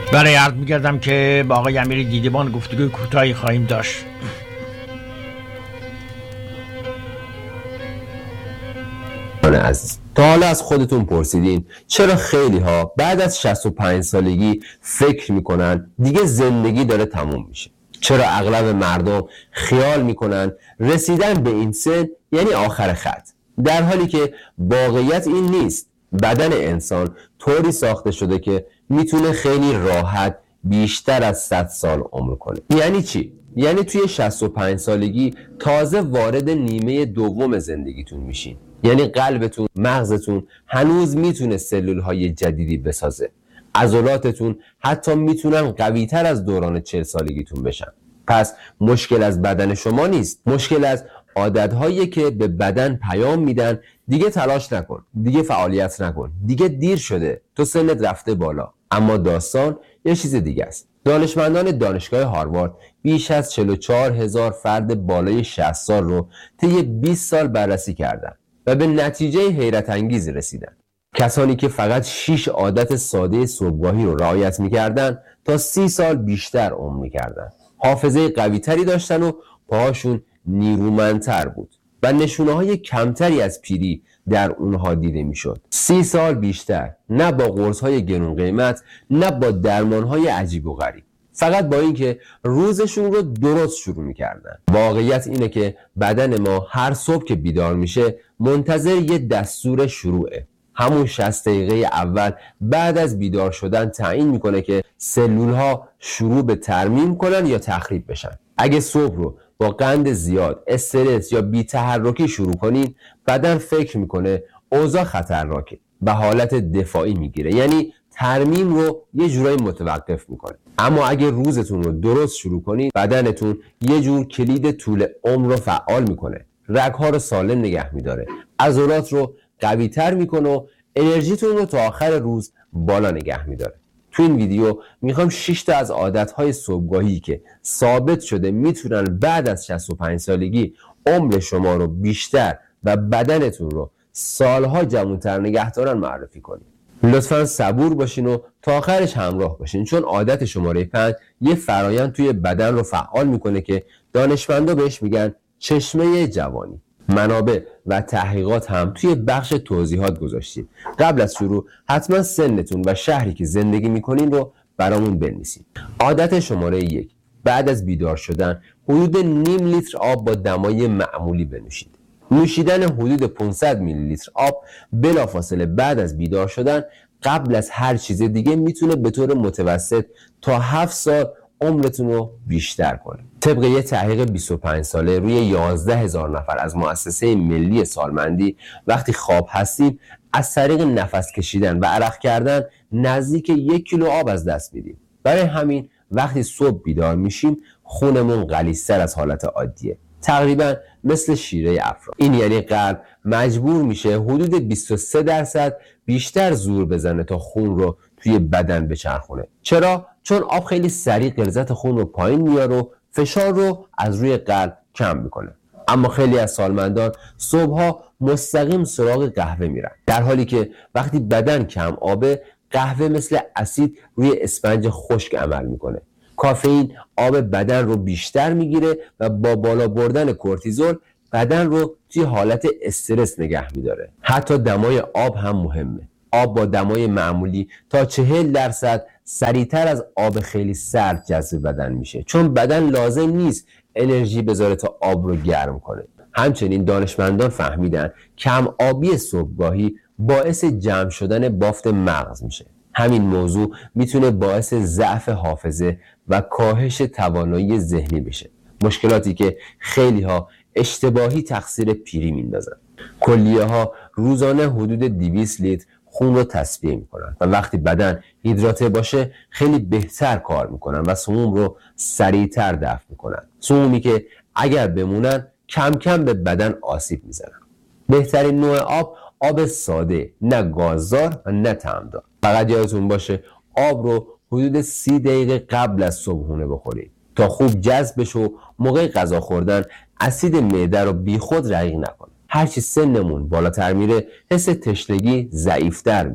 برای عرض می‌کردم که با آقای امیری دیدبان گفتگوی کوتاهی خواهیم داشت. عزیز، تا حالا از خودتون پرسیدین چرا خیلی ها بعد از 65 سالگی فکر میکنن دیگه زندگی داره تموم میشه؟ چرا اغلب مردم خیال میکنن رسیدن به این سن یعنی آخر خط، در حالی که واقعیت این نیست. بدن انسان طوری ساخته شده که میتونه خیلی راحت بیشتر از 100 سال عمر کنه. یعنی چی؟ یعنی توی 65 سالگی تازه وارد نیمه دوم زندگیتون میشین. یعنی قلبتون، مغزتون هنوز میتونه سلولهای جدیدی بسازه. عضلاتتون حتی میتونن قوی‌تر از دوران 40 سالگیتون بشن. پس مشکل از بدن شما نیست، مشکل از عادتهایی که به بدن پیام میدن دیگه تلاش نکن، دیگه فعالیت نکن، دیگه دیر شده، تو سنت رفته بالا. اما داستان یه چیز دیگه است. دانشمندان دانشگاه هاروارد بیش از 44,000 فرد بالای 60 سال رو طی 20 سال بررسی کردن و به نتیجه حیرت انگیز رسیدن. کسانی که فقط 6 عادت ساده صبحگاهی رو رعایت می‌کردن تا 30 سال بیشتر عمر می‌کردن. حافظه قوی‌تری داشتن و پاهاشون نیرومندتر بود و نشونه‌های کمتری از پیری در اونها دیده میشد. 30 سال بیشتر، نه با قرص‌های گرون قیمت، نه با درمان‌های عجیب و غریب، فقط با اینکه روزشون رو درست شروع می‌کردن. واقعیت اینه که بدن ما هر صبح که بیدار میشه منتظر یه دستور شروعه. همون 60 دقیقه اول بعد از بیدار شدن تعیین میکنه که سلول‌ها شروع به ترمیم کنن یا تخریب بشن. اگه صبح رو با قند زیاد، استرس یا بی‌تحرکی شروع کنین، بدن فکر میکنه اوضاع خطرناکه و حالت دفاعی میگیره، یعنی ترمیم رو یه جورایی متوقف میکنه. اما اگه روزتون رو درست شروع کنین، بدنتون یه جور کلید طول عمر رو فعال میکنه، رگ‌ها رو سالم نگه میداره، عضلات رو قوی‌تر میکنه و انرژیتون رو تا آخر روز بالا نگه میداره. تو این ویدیو میخوام 6 تا از عادتهای صبحگاهی که ثابت شده میتونن بعد از 65 سالگی عمر شما رو بیشتر و بدنتون رو سالها جوان‌تر نگه دارن معرفی کنیم. لطفاً صبور باشین و تا آخرش همراه باشین، چون عادت شماره 5 یه فرایند توی بدن رو فعال میکنه که دانشمندا بهش میگن چشمه جوانی. منابع و تحقیقات هم توی بخش توضیحات گذاشتیم. قبل از شروع حتما سنتون و شهری که زندگی میکنین رو برامون بنویسید. عادت شماره 1: بعد از بیدار شدن حدود نیم لیتر آب با دمای معمولی بنوشید. نوشیدن حدود 500 میلی لیتر آب بلافاصله بعد از بیدار شدن قبل از هر چیز دیگه میتونه به طور متوسط تا 7 سال عمرتون رو بیشتر کنه. طبق یه تحقیق 25 ساله روی 11,000 نفر از مؤسسه ملی سالمندی، وقتی خواب هستیم از طریق نفس کشیدن و عرق کردن نزدیک 1 کیلو آب از دست میدیم. برای همین وقتی صبح بیدار میشیم خونمون غلیظ‌تر از حالت عادیه، تقریبا مثل شیره افرا. این یعنی قلب مجبور میشه حدود 23% بیشتر زور بزنه تا خون رو توی بدن بچرخونه. چرا؟ چون آب خیلی سریع غلظت خون رو پایین میاره و فشار رو از روی قلب کم میکنه. اما خیلی از سالمندان صبحها مستقیم سراغ قهوه میرن، در حالی که وقتی بدن کم آبه قهوه مثل اسید روی اسفنج خشک عمل میکنه. کافئین آب بدن رو بیشتر میگیره و با بالا بردن کورتیزول بدن رو توی حالت استرس نگه میداره. حتی دمای آب هم مهمه. آب با دمای معمولی تا 40% سریعتر از آب خیلی سرد جذب بدن میشه، چون بدن لازم نیست انرژی بذاره تا آب رو گرم کنه. همچنین دانشمندان فهمیدن کم آبی صبحگاهی باعث جمع شدن بافت مغز میشه. همین موضوع میتونه باعث ضعف حافظه و کاهش توانایی ذهنی بشه، مشکلاتی که خیلی ها اشتباهی تقصیر پیری میندازن. کلیه ها روزانه حدود 200 لیتر خون رو تصفیه میکنن و وقتی بدن هیدراته باشه خیلی بهتر کار میکنن و سموم رو سریعتر دفع میکنن، سمومی که اگر بمونن کم کم به بدن آسیب میزنن. بهترین نوع آب ساده، نه گازدار و نه طعمدار. فقط یادتون باشه آب رو حدود 30 دقیقه قبل از صبحونه بخورید تا خوب جذب بشه و موقع غذا خوردن اسید معده رو بیخود رقیق نکنه. هرچی سنمون بالاتر میره حس تشنگی ضعیفتر میشه.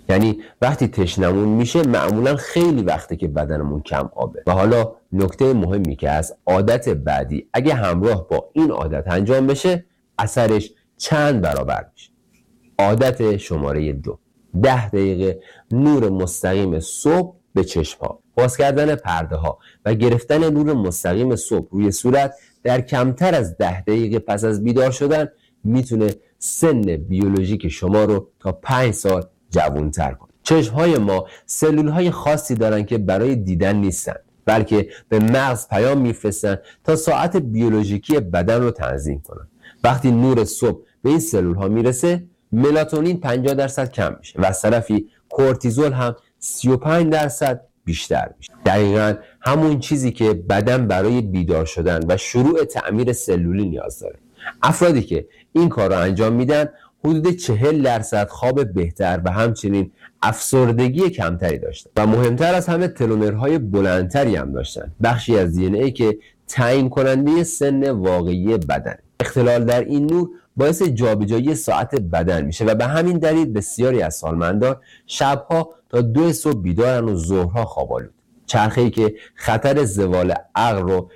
یعنی وقتی تشنمون میشه معمولا خیلی وقته که بدنمون کم آبه. و حالا نکته مهمی که از عادت بعدی اگه همراه با این عادت انجام بشه اثرش چند برابر میشه. عادت شماره 2، 10 دقیقه نور مستقیم صبح به چشم‌ها. باز کردن پرده ها و گرفتن نور مستقیم صبح روی صورت در کمتر از 10 دقیقه پس از بیدار شدن میتونه سن بیولوژیک شما رو تا 5 سال جوان‌تر کنه. چشم‌های ما سلول‌های خاصی دارن که برای دیدن نیستن، بلکه به مغز پیام میفرستن تا ساعت بیولوژیکی بدن رو تنظیم کنن. وقتی نور صبح به این سلول‌ها میرسه، ملاتونین 50% کم میشه و از طرفی کورتیزول هم 35% بیشتر میشه. دقیقاً همون چیزی که بدن برای بیدار شدن و شروع تعمیر سلولی نیاز داره. افرادی که این کار رو انجام میدن حدود 40% خواب بهتر و همچنین افسردگی کمتری داشتن و مهمتر از همه تلومرهای بلندتری هم داشتن، بخشی از دی ان ای که تعیین کننده سن واقعی بدن. اختلال در این نور باعث جابجایی ساعت بدن میشه و به همین دلیل بسیاری از سالمندان شبها تا 2 صبح بیدارن و ظهرها خوابالود. چرخه‌ای که خطر زوال عقل رو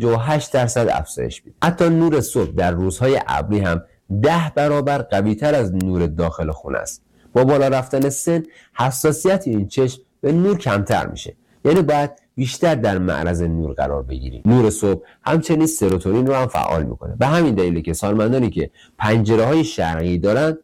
58% افزایش میده. حتی نور صبح در روزهای ابری هم 10 برابر قوی‌تر از نور داخل خونه است. با بالا رفتن سن حساسیت این چشم به نور کمتر میشه، یعنی باید بیشتر در معرض نور قرار بگیریم. نور صبح همچنین سروتونین رو هم فعال میکنه. به همین دلیله که سالمندانی که پنجره‌های شرقی دارن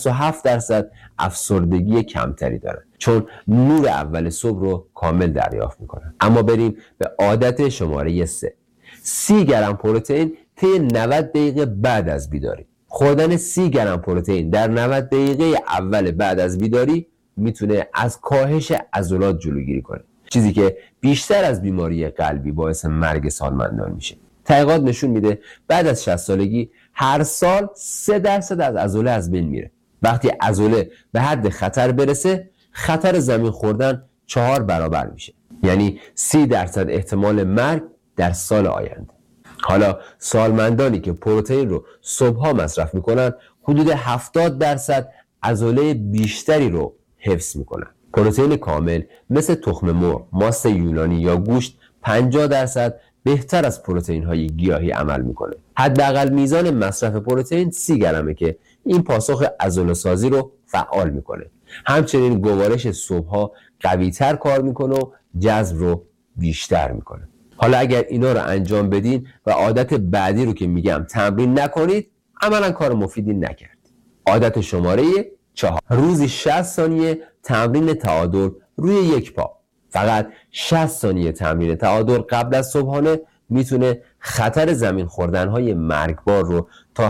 67% افسردگی کمتری دارن، چون نور اول صبح رو کامل دریافت میکنن. اما بریم به عادت شماره 3، 30 گرم پروتئین طی 90 دقیقه بعد از بیداری. خوردن 30 گرم پروتئین در 90 دقیقه اول بعد از بیداری میتونه از کاهش عضلات جلوگیری کنه، چیزی که بیشتر از بیماری قلبی باعث مرگ سالمندان میشه. تحقیقات نشون میده بعد از 60 سالگی هر سال 3% از عضله از بین میره. وقتی عضله به حد خطر برسه، خطر زمین خوردن 4 برابر میشه، یعنی 30% احتمال مرگ در سال آینده. حالا سالمندانی که پروتئین رو صبحها مصرف میکنن حدود 70% عضله بیشتری رو حفظ میکنن. پروتئین کامل مثل تخم مرغ، ماست یونانی یا گوشت 50% بهتر از پروتئین های گیاهی عمل میکنه. حداقل میزان مصرف پروتئین 30 گرمه که این پاسخ عضله سازی رو فعال میکنه. همچنین گوارش صبحها قوی‌تر کار میکنه و جذب رو بیشتر میکنه. حالا اگر اینا رو انجام بدین و عادت بعدی رو که میگم تمرین نکنید، عملا کار مفیدی نکردید. عادت شماره 4، روزی 60 ثانیه تمرین تعادل روی یک پا. فقط 60 ثانیه تمرین تعادل قبل از صبحانه میتونه خطر زمین خوردن‌های مرگبار رو تا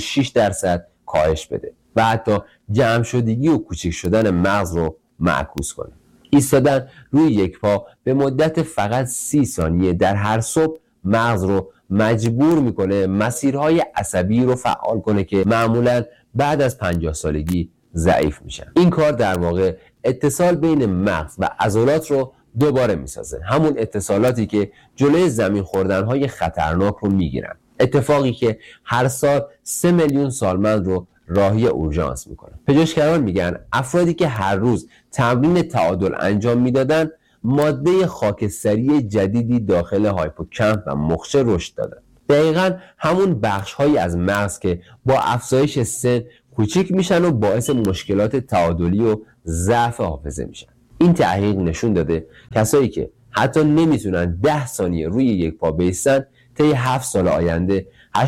86% کاهش بده و حتی جمع شدگی و کوچک شدن مغز رو معکوس کنه. ایستادن روی یک پا به مدت فقط 30 ثانیه در هر صبح مغز رو مجبور میکنه مسیرهای عصبی رو فعال کنه که معمولاً بعد از 50 سالگی ضعیف میشن. این کار در واقع اتصال بین مغز و عضلات رو دوباره میسازه، همون اتصالاتی که جلوی زمین خوردنهای خطرناک رو میگیرن. اتفاقی که هر سال 3 میلیون سالمند رو راهی اورژانس میکنه. پژوهشگران میگن افرادی که هر روز تمرین تعادل انجام میدادن ماده خاکستری جدیدی داخل هایپوکامپ و مخشه رشد دادن. دقیقاً همون بخش‌هایی از مغز که با افزایش سن کوچیک میشن و باعث مشکلات تعادلی و ضعف حافظه میشن. این تحقیق نشون داده کسایی که حتی نمیتونن 10 ثانیه روی یک پا بایستن طی 7 سال آینده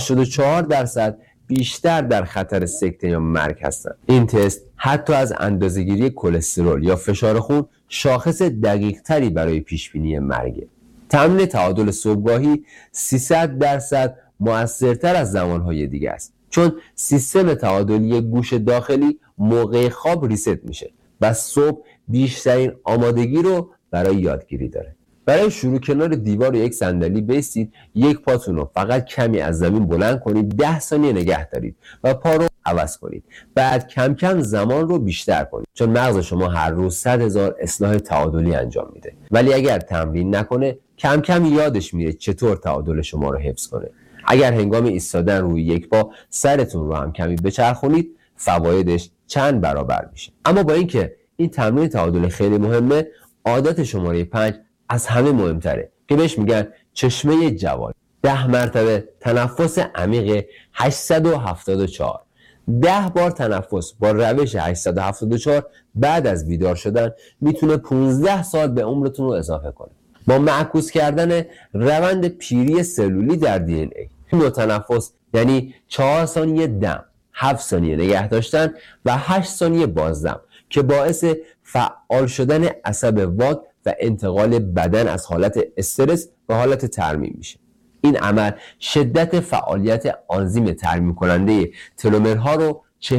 84% بیشتر در خطر سکته یا مرگ هستن. این تست حتی از اندازه‌گیری کلسترول یا فشار خون شاخص دقیق تری برای پیشبینی مرگه. تمرین تعادل صبحگاهی 300% مؤثرتر از زمانهای دیگه است، چون سیستم تعادلی گوش داخلی موقع خواب ریست میشه و صبح بیشترین آمادگی رو برای یادگیری داره. برای شروع کنار دیوار یک صندلی بایستید، یک پاتون رو فقط کمی از زمین بلند کنید، 10 ثانیه نگه دارید و پا رو عوض کنید. بعد کم کم زمان رو بیشتر کنید، چون مغز شما هر روز 100,000 اصلاح تعادلی انجام میده. ولی اگر تمرین نکنه کم کم یادش میره چطور تعادل شما رو حفظ کنه. اگر هنگام ایستادن روی یک پا سرتون رو هم کمی بچرخونید، فوایدش چند برابر میشه. اما با اینکه این تمرین تعادل خیلی مهمه. عادت شماره 5 از همه مهمتره که بهش میگن چشمه جوان. 10 مرتبه تنفس عمیق 874. 10 بار تنفس با روش 874 بعد از بیدار شدن میتونه 15 سال به عمرتون رو اضافه کنه. با معکوس کردن روند پیری سلولی در دی ان ای، نوع تنفس یعنی 4 ثانیه دم، 7 ثانیه نگه داشتن و 8 ثانیه بازدم که باعث فعال شدن عصب واگ و انتقال بدن از حالت استرس به حالت ترمیم میشه. این عمل شدت فعالیت آنزیم ترمیم کننده تلومرها رو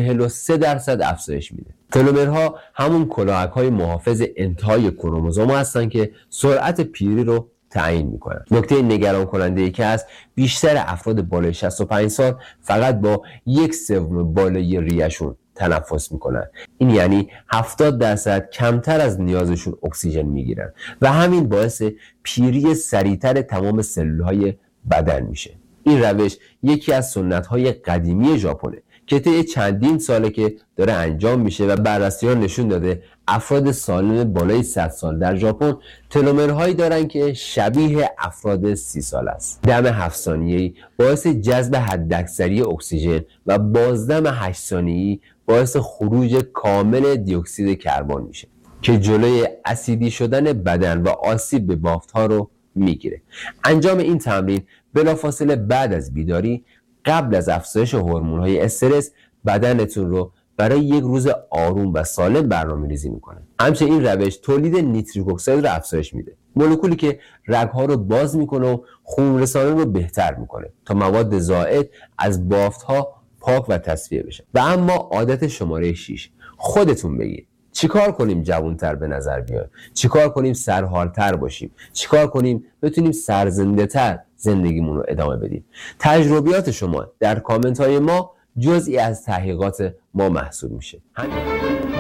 43% افزایش میده. تلومرها همون کلاهک‌های محافظ انتهای کروموزوم هستن که سرعت پیری رو تعیین میکنن. نکته نگران کننده ای که هست، بیشتر افراد بالای 65 سال فقط با 1/3 بالای ریه‌شون تنفس میکنن. این یعنی 70% کمتر از نیازشون اکسیژن میگیرن و همین باعث پیری سریعتر تمام سلولهای بدن میشه. این روش یکی از سنت‌های قدیمی ژاپنه که طی چندین ساله که داره انجام میشه و بررسی‌ها نشون داده افراد سالم بالای 100 سال در ژاپن تلومرهایی دارن که شبیه افراد 30 سال است. دم 7 ثانیه‌ای باعث جذب حداکثری اکسیژن و بازدم 8 ثانیه‌ای باعث خروج کامل دی اکسید کربن میشه که جلوی اسیدی شدن بدن و آسیب به بافت‌ها رو میگیره. انجام این تمرین بلافاصله بعد از بیداری قبل از افزایش هورمون‌های استرس بدنتون رو برای یک روز آروم و سالم برنامه‌ریزی میکنه. همچنین این روش تولید نیتریک اکساید رو افزایش میده، مولکولی که رگ‌ها رو باز میکنه و خون رسانی رو بهتر میکنه تا مواد زائد از بافت‌ها پاک و تصفیه بشه. و اما عادت شماره 6، خودتون بگید چیکار کنیم جوان‌تر به نظر بیایم؟ چیکار کنیم سرحال‌تر باشیم؟ چیکار کنیم بتونیم سرزنده‌تر زندگیمون رو ادامه بدیم؟ تجربیات شما در کامنت‌های ما جزئی از تحقیقات ما محسوب میشه.